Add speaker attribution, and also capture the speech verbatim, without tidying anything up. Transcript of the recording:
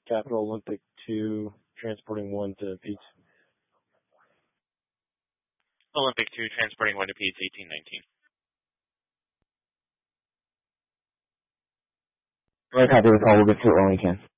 Speaker 1: Capital Olympic two, transporting one to Pete's.
Speaker 2: Olympic two, transporting one to Pete's, eighteen nineteen.
Speaker 3: Right, copy the call. We'll get through it when we can.